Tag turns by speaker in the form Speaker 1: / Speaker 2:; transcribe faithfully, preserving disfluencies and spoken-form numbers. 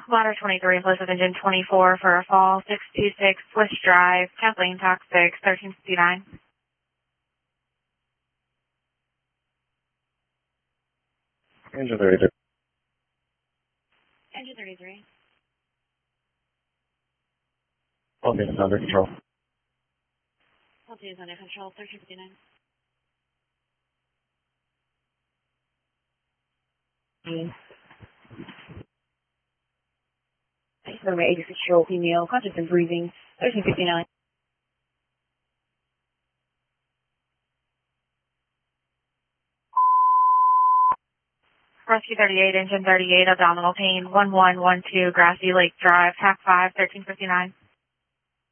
Speaker 1: Water twenty-three, Elizabeth Engine twenty-four for a fall, six two six Swiss Drive, Kathleen Talk six, thirteen fifty-nine.
Speaker 2: Engine thirty-three.
Speaker 1: Engine thirty-three.
Speaker 2: Okay, it's under control.
Speaker 1: Delta is under control, thirteen fifty-nine.
Speaker 3: Runway eighty-six, control female, conscious and breathing, thirteen fifty-nine.
Speaker 1: Rescue thirty-eight, Engine thirty-eight, abdominal pain, one one one two Grassy Lake Drive, T A C five, thirteen fifty-nine.